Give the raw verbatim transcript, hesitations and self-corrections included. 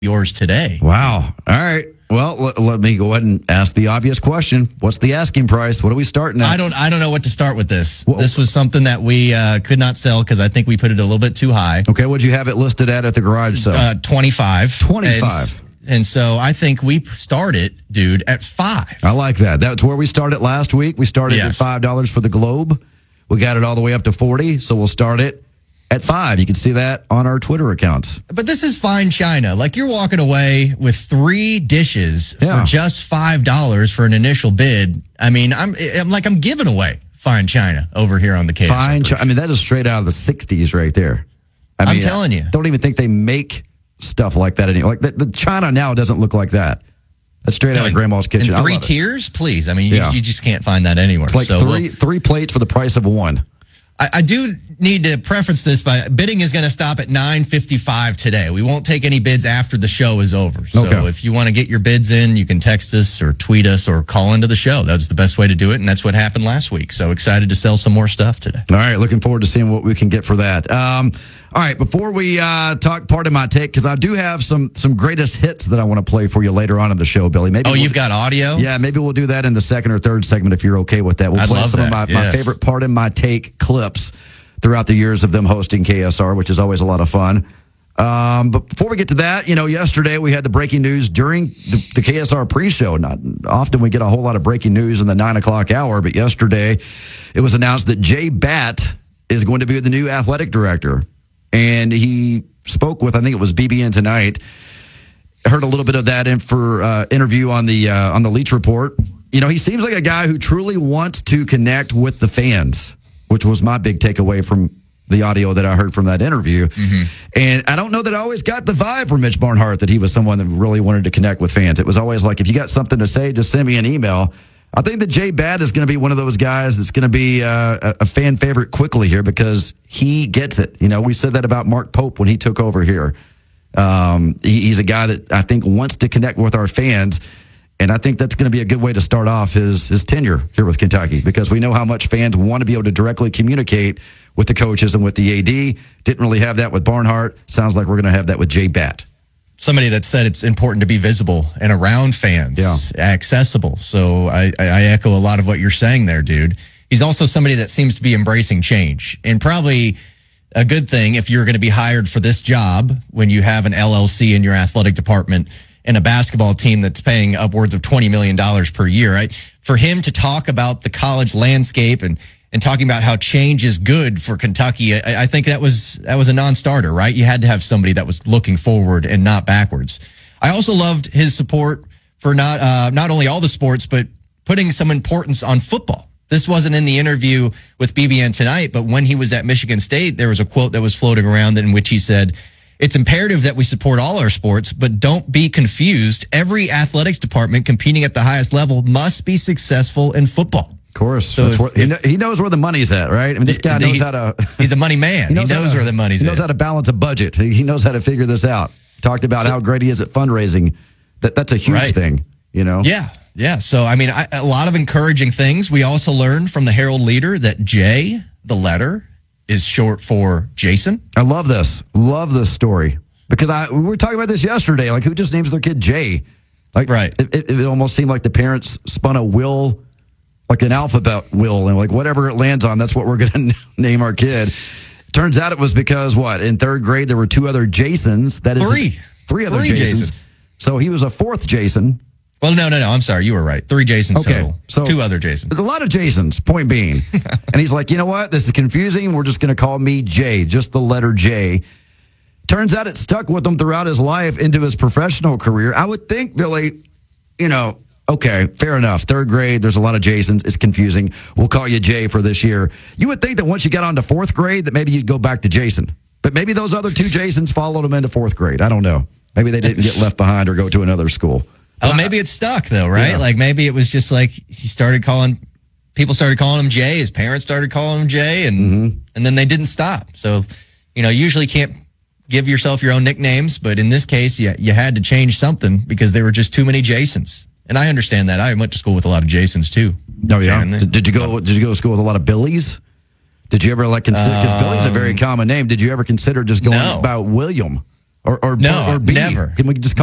yours today. Wow. All right. Well, let, let me go ahead and ask the obvious question. What's the asking price? What are we starting at? I don't I don't know what to start with this. Well, this was something that we uh, could not sell because I think we put it a little bit too high. Okay, what'd you have it listed at at the garage sale? Uh, twenty-five. twenty-five. And, and so I think we started, dude, at five. I like that. That's where we started last week. We started Yes. at five dollars for the Globe. We got it all the way up to forty, so we'll start it at five. You can see that on our Twitter accounts. But this is fine china. Like, you're walking away with three dishes Yeah. for just five dollars for an initial bid. I mean, I'm, I'm like, I'm giving away fine china over here on the K S R. Fine. Chi- I mean, that is straight out of the sixties right there. I I'm mean, telling you. I don't even think they make stuff like that anymore. Like, the, the China now doesn't look like that. That's straight out of Grandma's kitchen. And I three love it. tiers, please. I mean, Yeah. you, you just can't find that anywhere. It's like so three we'll- three plates for the price of one. I, I do need to preference this by bidding is going to stop at nine fifty-five today. We won't take any bids after the show is over. So Okay. if you want to get your bids in, you can text us or tweet us or call into the show. That's the best way to do it, and that's what happened last week. So excited to sell some more stuff today. All right, looking forward to seeing what we can get for that. Um, all right, before we uh, talk part of my take, because I do have some some greatest hits that I want to play for you later on in the show, Billy. Maybe Oh, we'll, you've got audio? Yeah, maybe we'll do that in the second or third segment if you're okay with that. We'll I'd play love some that, of my, my yes. favorite part in my take clips throughout the years of them hosting K S R, which is always a lot of fun. Um, but before we get to that, you know, yesterday we had the breaking news during the, the K S R pre-show. Not often we get a whole lot of breaking news in the nine o'clock hour, but yesterday it was announced that Jay Batt is going to be the new athletic director. And he spoke with, I think it was B B N Tonight. Heard a little bit of that in for uh, interview on the uh, on the Leach Report. You know, he seems like a guy who truly wants to connect with the fans, which was my big takeaway from the audio that I heard from that interview. Mm-hmm. And I don't know that I always got the vibe from Mitch Barnhart that he was someone that really wanted to connect with fans. It was always like, if you got something to say, just send me an email. I think that Jay Batt is going to be one of those guys that's going to be uh, a, a fan favorite quickly here because he gets it. You know, we said that about Mark Pope when he took over here. Um, he, he's a guy that I think wants to connect with our fans. And I think that's going to be a good way to start off his his tenure here with Kentucky, because we know how much fans want to be able to directly communicate with the coaches and with the A D. Didn't really have that with Barnhart. Sounds like we're going to have that with Jay Batt. Somebody that said it's important to be visible and around fans, Yeah. accessible. So I, I echo a lot of what you're saying there, dude. He's also somebody that seems to be embracing change, and probably a good thing if you're going to be hired for this job when you have an L L C in your athletic department and a basketball team that's paying upwards of twenty million dollars per year. Right? For him to talk about the college landscape and and talking about how change is good for Kentucky, I, I think that was that was a non-starter, right? You had to have somebody that was looking forward and not backwards. I also loved his support for not uh, not only all the sports, but putting some importance on football. This wasn't in the interview with B B N Tonight, but when he was at Michigan State, there was a quote that was floating around in which he said, "It's imperative that we support all our sports, but don't be confused. Every athletics department competing at the highest level must be successful in football." Of course. So That's if- where, he, kn- he knows where the money's at, right? I mean, this guy knows He- how to... He's a money man. He knows, how to- where the money's He knows at. how to balance a budget. He he knows how to figure this out. Talked about how great he is at fundraising. That That's a huge Right. thing, you know? Yeah, yeah. So, I mean, I, a lot of encouraging things. We also learned from the Herald Leader that J, the letter, is short for Jason. I love this. Love this story. Because I we were talking about this yesterday. Like, who just names their kid Jay? Like, Right. It, it, it almost seemed like the parents spun a wheel, like an alphabet wheel, and like whatever it lands on, that's what we're going to name our kid. Turns out it was because, what, in third grade, there were two other Jasons. That is Three. Three other Three Jasons. Jasons. So he was a fourth Jason. Well, no, no, no. I'm sorry. You were right. Three Jasons Okay, total. so- Two other Jasons. There's a lot of Jasons, point being. And he's like, you know what? This is confusing. We're just going to call me Jay, just the letter J. Turns out it stuck with him throughout his life into his professional career. I would think, Billy, you know, okay, fair enough. Third grade, there's a lot of Jasons. It's confusing. We'll call you Jay for this year. You would think that once you got on to fourth grade that maybe you'd go back to Jason. But maybe those other two Jasons followed him into fourth grade. I don't know. Maybe they didn't get left behind or go to another school. Oh, maybe it stuck though, right? Yeah. Like maybe it was just like he started calling, people started calling him Jay. His parents started calling him Jay, and Mm-hmm. and then they didn't stop. So, you know, usually can't give yourself your own nicknames, but in this case, you you had to change something because there were just too many Jasons. And I understand that. I went to school with a lot of Jasons too. Oh yeah. And they- Did, did you go? Did you go to school with a lot of Billies? Did you ever like consider? Because Billy's a very common name. Did you ever consider just going No. by William? Or, or, No, or B? never. Can we just